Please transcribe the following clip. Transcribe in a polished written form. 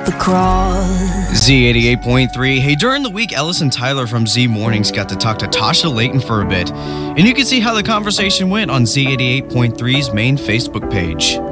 the cross. Z88.3. Hey, during the week, Ellis and Tyler from Z Mornings got to talk to Tasha Layton for a bit. And you can see how the conversation went on Z88.3's main Facebook page.